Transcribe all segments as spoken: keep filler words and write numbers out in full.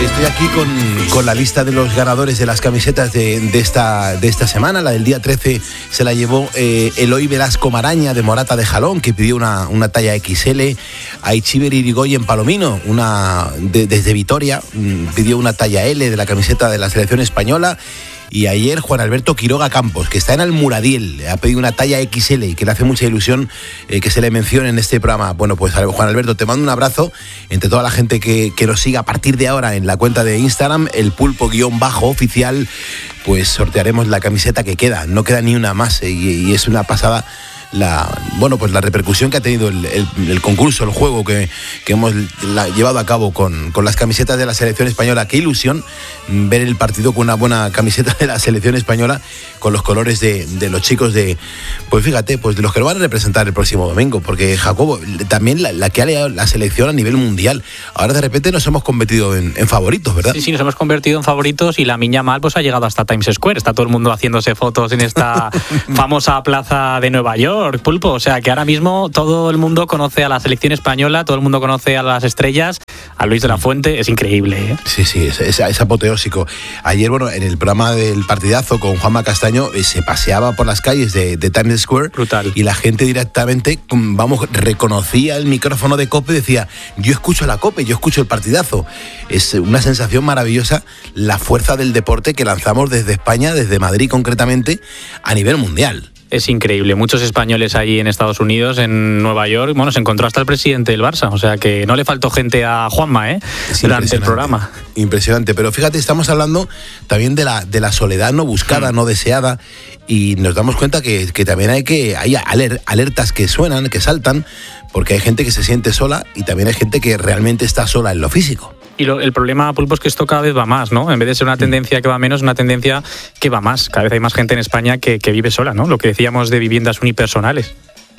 Estoy aquí con, con la lista de los ganadores de las camisetas de, de, esta, de esta semana. La del día trece se la llevó eh, Eloy Velasco Maraña de Morata de Jalón, que pidió una, una talla equis ele. Aichiber Irigoyen Palomino, una, de, desde Vitoria, pidió una talla ele de la camiseta de la selección española. Y ayer Juan Alberto Quiroga Campos, que está en Almuradiel, ha pedido una talla equis ele y que le hace mucha ilusión eh, que se le mencione en este programa. Bueno, pues Juan Alberto, te mando un abrazo entre toda la gente que, que nos siga a partir de ahora en la cuenta de Instagram, el pulpo guión bajo oficial, pues sortearemos la camiseta que queda, no queda ni una más, eh, y, y es una pasada la, bueno, pues la repercusión que ha tenido el, el, el concurso, el juego que, que hemos la, llevado a cabo con, con las camisetas de la selección española. Qué ilusión ver el partido con una buena camiseta de la selección española, con los colores de, de los chicos de, pues fíjate, pues de los que lo van a representar el próximo domingo, porque Jacobo, también la, la que ha liado la selección a nivel mundial, ahora de repente nos hemos convertido en, en favoritos, ¿verdad? Sí, sí, nos hemos convertido en favoritos y la Miña Mal pues ha llegado hasta Times Square, está todo el mundo haciéndose fotos en esta famosa plaza de Nueva York, Pulpo, o sea que ahora mismo todo el mundo conoce a la selección española, todo el mundo conoce a las estrellas, a Luis de la Fuente, es increíble, ¿eh? Sí, sí, es, es, es apoteósico. Ayer, bueno, en el programa del partidazo con Juanma Castaño, eh, se paseaba por las calles de, de Times Square. Brutal. Y la gente directamente, vamos, reconocía el micrófono de COPE y decía, yo escucho la COPE, yo escucho el partidazo. Es una sensación maravillosa la fuerza del deporte que lanzamos desde España, desde Madrid concretamente, a nivel mundial. Es increíble, muchos españoles allí en Estados Unidos, en Nueva York, bueno, se encontró hasta el presidente del Barça, o sea que no le faltó gente a Juanma, ¿eh? Durante el programa. Impresionante, pero fíjate, estamos hablando también de la, de la soledad no buscada, mm. no deseada, y nos damos cuenta que, que también hay que hay alertas que suenan, que saltan, porque hay gente que se siente sola y también hay gente que realmente está sola en lo físico. Y lo, el problema, Pulpo, es que esto cada vez va más, ¿no? En vez de ser una tendencia que va menos, una tendencia que va más. Cada vez hay más gente en España que, que vive sola, ¿no? Lo que decíamos de viviendas unipersonales.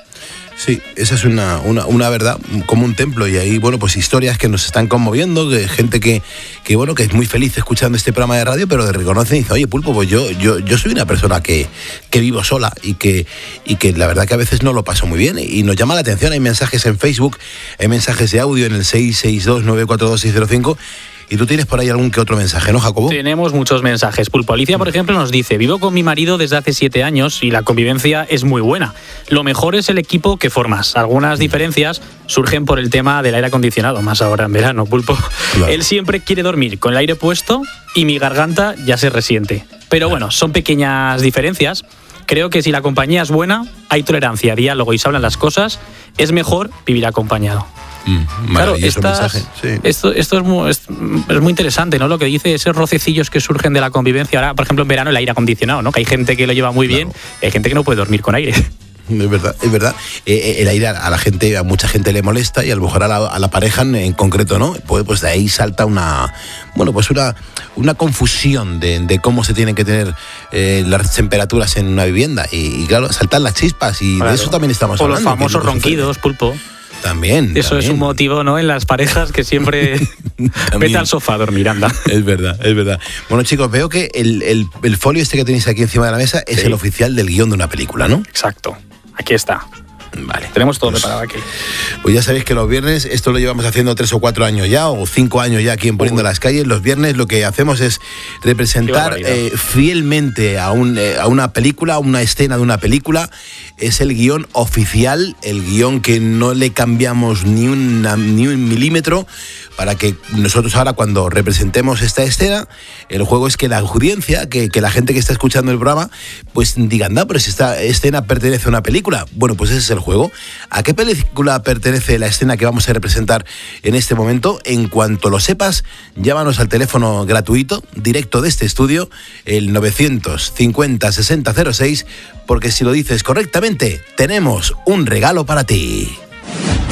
Sí, esa es una, una, una verdad, como un templo, y ahí, bueno, pues historias que nos están conmoviendo, que gente que, que, bueno, que es muy feliz escuchando este programa de radio, pero reconoce y dice, oye, Pulpo, pues yo, yo, yo soy una persona que, que vivo sola y que, y que la verdad que a veces no lo paso muy bien, y nos llama la atención. Hay mensajes en Facebook, hay mensajes de audio en el seis seis dos nueve cuatro dos seis cero cinco. Y tú tienes por ahí algún que otro mensaje, ¿no, Jacobo? Tenemos muchos mensajes. Pulpo, Alicia, por ejemplo, nos dice: vivo con mi marido desde hace siete años y la convivencia es muy buena. Lo mejor es el equipo que formas. Algunas diferencias surgen por el tema del aire acondicionado, más ahora en verano, Pulpo. Claro. Él siempre quiere dormir con el aire puesto y mi garganta ya se resiente. Pero bueno, son pequeñas diferencias. Creo que si la compañía es buena, hay tolerancia, diálogo y se hablan las cosas, es mejor vivir acompañado. Mm, claro, estas, mensaje, sí. esto, esto es, muy, es, es muy interesante, ¿no? Lo que dice, esos rocecillos que surgen de la convivencia. Ahora, por ejemplo, en verano el aire acondicionado, ¿no? Que hay gente que lo lleva muy bien, claro. Y hay gente que no puede dormir con aire. Es verdad, es verdad. Eh, el aire a la gente, a mucha gente le molesta, y a lo mejor a la, a la pareja en concreto, ¿no? Pues, pues de ahí salta una, bueno, pues una, una confusión de, de cómo se tienen que tener eh, las temperaturas en una vivienda. Y, y claro, saltan las chispas, y claro, de eso también estamos o hablando. O los famosos ronquidos, Pulpo. También. Eso también. Es un motivo, ¿no? En las parejas que siempre vete al sofá a dormir, anda. Es verdad, es verdad. Bueno, chicos, veo que el, el, el folio este que tenéis aquí encima de la mesa es sí. el oficial del guión de una película, ¿no? Exacto. Aquí está. Vale. Tenemos todo pues, preparado aquí. Pues ya sabéis que los viernes, esto lo llevamos haciendo tres o cuatro años ya, o cinco años ya aquí en Poniendo uh. las Calles. Los viernes lo que hacemos es representar eh, fielmente a, un, eh, a una película, a una escena de una película. Es el guión oficial, el guión que no le cambiamos ni, una, ni un milímetro, para que nosotros ahora, cuando representemos esta escena, el juego es que la audiencia, que, que la gente que está escuchando el programa, pues diga, anda, pero si esta escena pertenece a una película. Bueno, pues ese es el juego. ¿A qué película pertenece la escena que vamos a representar en este momento? En cuanto lo sepas, llámanos al teléfono gratuito, directo de este estudio, el novecientos cincuenta sesenta cero seis, porque si lo dices correctamente, tenemos un regalo para ti.